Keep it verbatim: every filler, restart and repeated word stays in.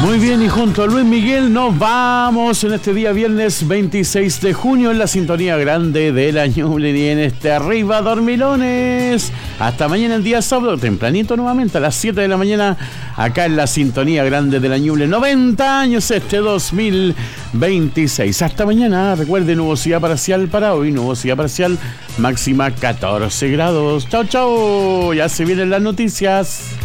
Muy bien, y junto a Luis Miguel nos vamos en este día viernes veintiséis de junio en la sintonía grande de la Ñuble y en este Arriba Dormilones. Hasta mañana el día sábado, tempranito nuevamente a las siete de la mañana, acá en la sintonía grande de la Ñuble. noventa años este dos mil veintiséis. Hasta mañana, recuerden, nubosidad parcial para hoy, nubosidad parcial, máxima catorce grados. Chao, chao, ya se vienen las noticias.